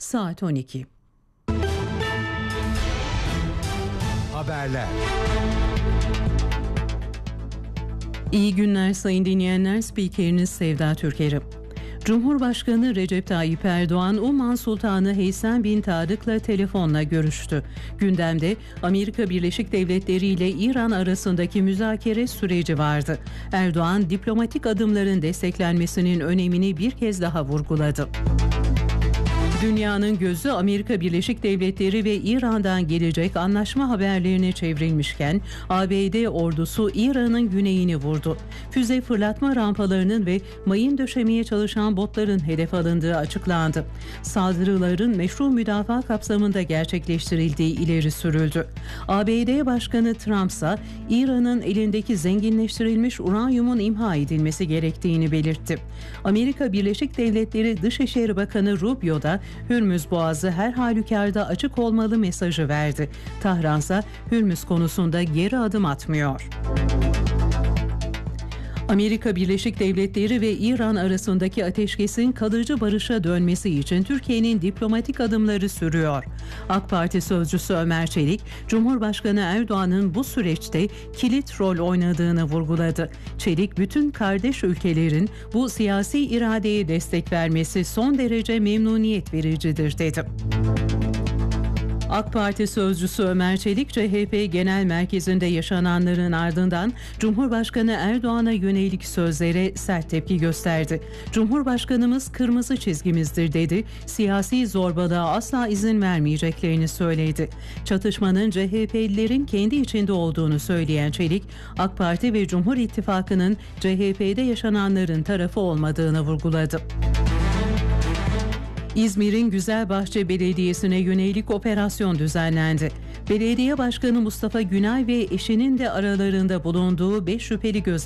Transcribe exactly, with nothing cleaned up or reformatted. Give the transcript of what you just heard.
saat on iki. Haberler. İyi günler sayın dinleyenler, spikeriniz Sevda Türker'i. Cumhurbaşkanı Recep Tayyip Erdoğan, Umman Sultanı Heysem bin Tarık'la telefonla görüştü. Gündemde Amerika Birleşik Devletleri ile İran arasındaki müzakere süreci vardı. Erdoğan, diplomatik adımların desteklenmesinin önemini bir kez daha vurguladı. Dünyanın gözü Amerika Birleşik Devletleri ve İran'dan gelecek anlaşma haberlerine çevrilmişken A B D ordusu İran'ın güneyini vurdu. Füze fırlatma rampalarının ve mayın döşemeye çalışan botların hedef alındığı açıklandı. Saldırıların meşru müdafaa kapsamında gerçekleştirildiği ileri sürüldü. A B D Başkanı Trump ise İran'ın elindeki zenginleştirilmiş uranyumun imha edilmesi gerektiğini belirtti. Amerika Birleşik Devletleri Dışişleri Bakanı Rubio da Hürmüz Boğazı her halükarda açık olmalı mesajı verdi. Tahran ise Hürmüz konusunda geri adım atmıyor. Amerika Birleşik Devletleri ve İran arasındaki ateşkesin kalıcı barışa dönmesi için Türkiye'nin diplomatik adımları sürüyor. AK Parti sözcüsü Ömer Çelik, Cumhurbaşkanı Erdoğan'ın bu süreçte kilit rol oynadığını vurguladı. Çelik, bütün kardeş ülkelerin bu siyasi iradeye destek vermesi son derece memnuniyet vericidir dedi. AK Parti sözcüsü Ömer Çelik, C H P Genel Merkezi'nde yaşananların ardından Cumhurbaşkanı Erdoğan'a yönelik sözlere sert tepki gösterdi. Cumhurbaşkanımız kırmızı çizgimizdir dedi. Siyasi zorbalığa asla izin vermeyeceklerini söyledi. Çatışmanın C H P'lilerin kendi içinde olduğunu söyleyen Çelik, AK Parti ve Cumhur İttifakı'nın C H P'de yaşananların tarafı olmadığını vurguladı. İzmir'in Güzelbahçe Belediyesi'ne yönelik operasyon düzenlendi. Belediye Başkanı Mustafa Günay ve eşinin de aralarında bulunduğu beş şüpheli gözaltına